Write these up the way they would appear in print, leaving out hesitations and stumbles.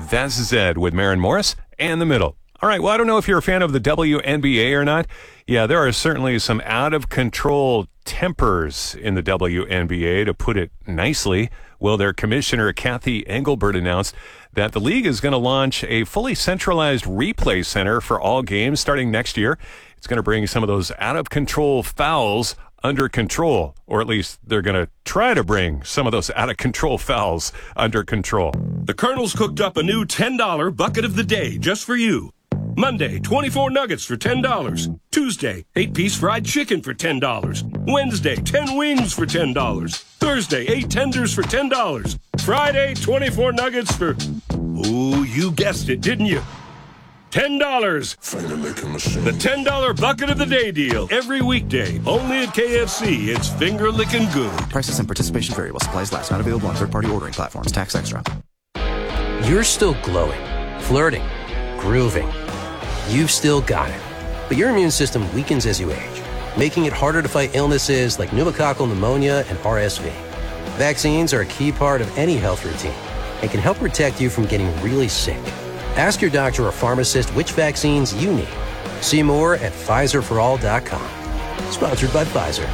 That's Zed with Maren Morris and The Middle. All right, well, I don't know if you're a fan of the WNBA or not. Yeah, there are certainly some out-of-control tempers in the WNBA, to put it nicely. Well, their commissioner, Kathy Engelbert, announced that the league is going to launch a fully centralized replay center for all games starting next year. It's going to bring some of those out-of-control fouls under control, or at least they're going to try to bring some of those out-of-control fouls under control. The Colonel's cooked up a new $10 bucket of the day just for you. Monday, 24 nuggets for $10. Tuesday, 8-piece fried chicken for $10. Wednesday, 10 wings for $10. Thursday, 8 tenders for $10. Friday, 24 nuggets for... Ooh, you guessed it, didn't you? $10. The $10 bucket of the day deal. Every weekday, only at KFC. It's finger-licking good. Prices and participation vary while supplies last. Not available on third-party ordering platforms. Tax extra. You're still glowing, flirting, grooving. You've still got it. But your immune system weakens as you age, making it harder to fight illnesses like pneumococcal pneumonia and RSV. Vaccines are a key part of any health routine and can help protect you from getting really sick. Ask your doctor or pharmacist which vaccines you need. See more at PfizerForAll.com. Sponsored by Pfizer.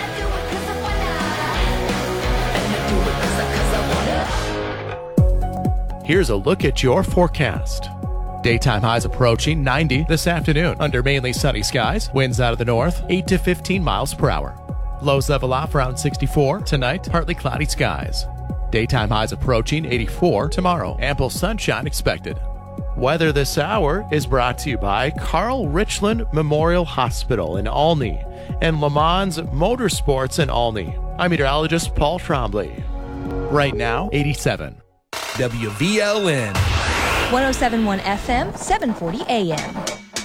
Here's a look at your forecast. Daytime highs approaching 90 this afternoon under mainly sunny skies. Winds out of the north, 8 to 15 miles per hour. Lows level off around 64. Tonight, partly cloudy skies. Daytime highs approaching 84 tomorrow. Ample sunshine expected. Weather this hour is brought to you by Carl Richland Memorial Hospital in Olney and Le Mans Motorsports in Olney. I'm meteorologist Paul Trombley. Right now, 87. WVLN 107.1 FM, 740 AM.